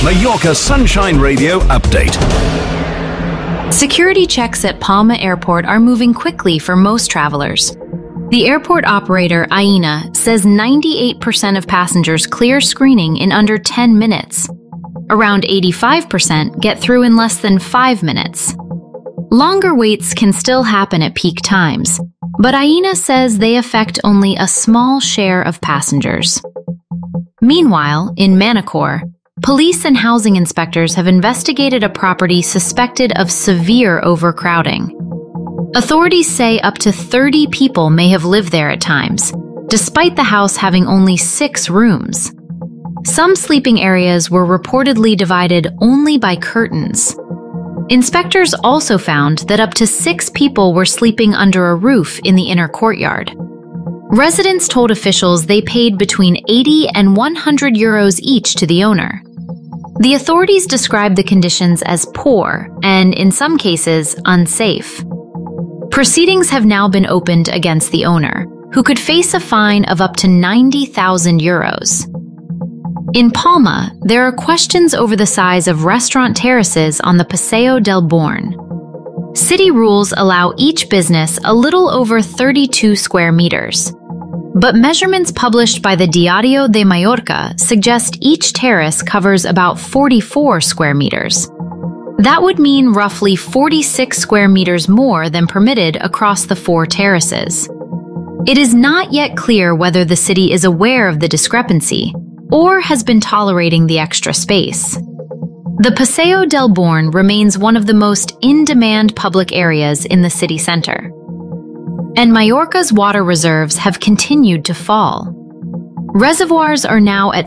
Mallorca Sunshine Radio update. Security checks at Palma Airport are moving quickly for most travelers. The airport operator, Aena, says 98% of passengers clear screening in under 10 minutes. Around 85% get through in less than 5 minutes. Longer waits can still happen at peak times, but Aena says they affect only a small share of passengers. Meanwhile, in Manacor, police and housing inspectors have investigated a property suspected of severe overcrowding. Authorities say up to 30 people may have lived there at times, despite the house having only 6 rooms. Some sleeping areas were reportedly divided only by curtains. Inspectors also found that up to 6 people were sleeping under a roof in the inner courtyard. Residents told officials they paid between 80 and 100 euros each to the owner. The authorities described the conditions as poor and, in some cases, unsafe. Proceedings have now been opened against the owner, who could face a fine of up to 90,000 euros. In Palma, there are questions over the size of restaurant terraces on the Paseo del Born. City rules allow each business a little over 32 square meters. But measurements published by the Diario de Mallorca suggest each terrace covers about 44 square meters. That would mean roughly 46 square meters more than permitted across the 4 terraces. It is not yet clear whether the city is aware of the discrepancy or has been tolerating the extra space. The Paseo del Born remains one of the most in-demand public areas in the city center. And Mallorca's water reserves have continued to fall. Reservoirs are now at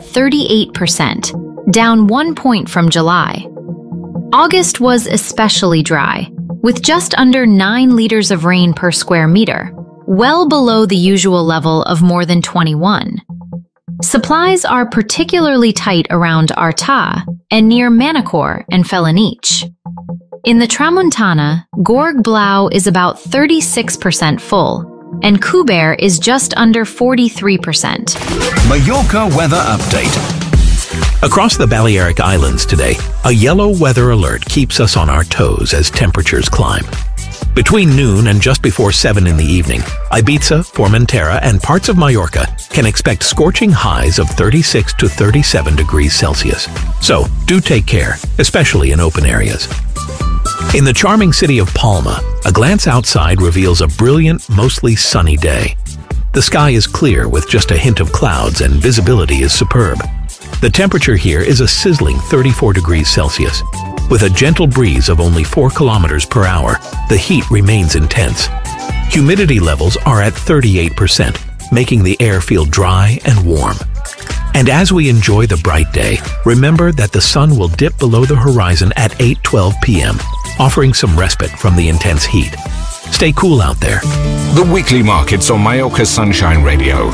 38%, down 1 point from July. August was especially dry, with just under 9 liters of rain per square meter, well below the usual level of more than 21. Supplies are particularly tight around Arta and near Manacor and Felanich. In the Tramuntana, Gorg Blau is about 36% full, and Cuber is just under 43%. Mallorca weather update. Across the Balearic Islands today, a yellow weather alert keeps us on our toes as temperatures climb. Between noon and just before 7 in the evening, Ibiza, Formentera, and parts of Mallorca can expect scorching highs of 36 to 37 degrees Celsius. So, do take care, especially in open areas. In the charming city of Palma, a glance outside reveals a brilliant, mostly sunny day. The sky is clear with just a hint of clouds and visibility is superb. The temperature here is a sizzling 34 degrees Celsius. With a gentle breeze of only 4 kilometers per hour, the heat remains intense. Humidity levels are at 38%, making the air feel dry and warm. And as we enjoy the bright day, remember that the sun will dip below the horizon at 8:12 p.m., offering some respite from the intense heat. Stay cool out there. The weekly markets on Mallorca Sunshine Radio.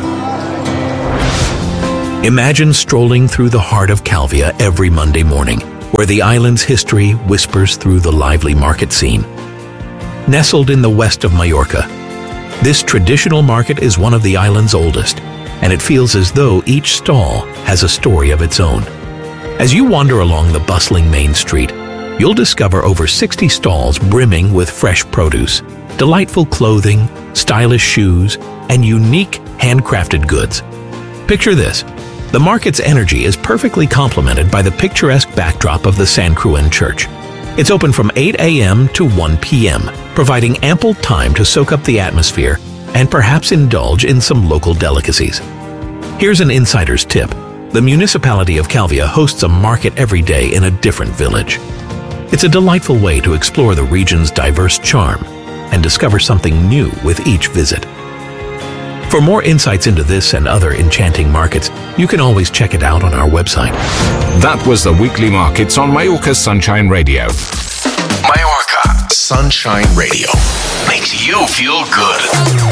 Imagine strolling through the heart of Calvia every Monday morning, where the island's history whispers through the lively market scene. Nestled in the west of Mallorca, this traditional market is one of the island's oldest, and it feels as though each stall has a story of its own. As you wander along the bustling main street, you'll discover over 60 stalls brimming with fresh produce, delightful clothing, stylish shoes, and unique handcrafted goods. Picture this. The market's energy is perfectly complemented by the picturesque backdrop of the San Cruin Church. It's open from 8 a.m. to 1 p.m., providing ample time to soak up the atmosphere and perhaps indulge in some local delicacies. Here's an insider's tip. The municipality of Calvia hosts a market every day in a different village. It's a delightful way to explore the region's diverse charm and discover something new with each visit. For more insights into this and other enchanting markets, you can always check it out on our website. That was the weekly markets on Mallorca Sunshine Radio. Mallorca Sunshine Radio makes you feel good.